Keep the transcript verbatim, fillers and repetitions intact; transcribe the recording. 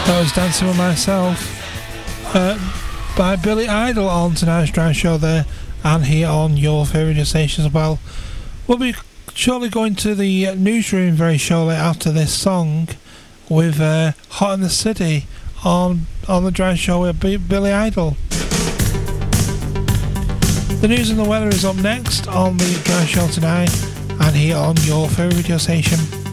That was Dancing With Myself uh, by Billy Idol on tonight's Drive Show there, and here on your favourite station as well. We'll be shortly going to the newsroom very shortly after this song with uh, Hot in the City on, on the Drive Show with B- Billy Idol. The news and the weather is up next on the Drive Show tonight, and here on your favourite radio station.